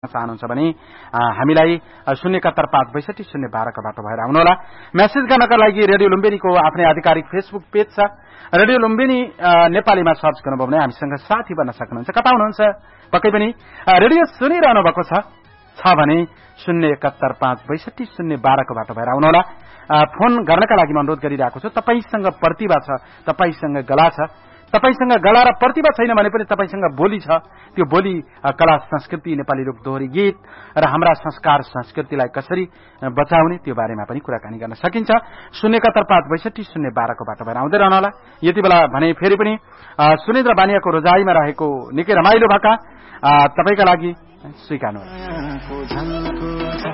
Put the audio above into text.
चाहनुहुन्छ भने हामीलाई 071562012 का बाटो भएर आउनुहोला। मेसेज गर्नका लागि रेडियो लुम्बिनीको आफ्नै आधिकारिक फेसबुक पेज छ, रेडियो लुम्बिनी नेपालीमा सर्च गर्नुभयो भने हामीसँग साथी बन्न सक्नुहुन्छ। कता हुनुहुन्छ पक्कै पनि रेडियो सुनिरहनु भएको छ भने 071562012 को बाटो भएर आउनुहोला। फोन गर्नका लागि म अनुरोध गरिरहेको छु। तपाईसँग प्रतिभा छ, तपाईसँग कला छ, तपाईसँग कला र प्रतिभा छैन भने पनि तपाईसँग बोली छ। त्यो बोली कला संस्कृति नेपाली लोक दोहोरी गीत र हाम्रा संस्कार संस्कृतिलाई कसरी बचाउने त्यो बारेमा पनि कुराकानी गर्न सकिन्छ। 071562012 को बाटो भएर आउँदै रहनुहोला। यति बेला भने फेरि पनि सुनेन्द्र बानियाको रोजाइमा रहेको निकै रमाइलो भाका तपाईका लागि स्वीकार्नु।